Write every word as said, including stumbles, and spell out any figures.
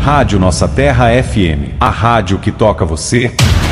Rádio Nossa Terra F M, a rádio que toca você.